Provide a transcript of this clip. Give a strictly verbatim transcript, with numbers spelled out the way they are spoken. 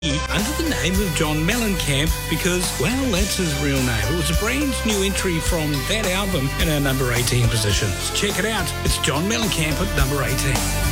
under the name of John Mellencamp because, well, that's his real name. It was a brand new entry from that album in our number eighteen position. So check it out. It's John Mellencamp at number eighteen.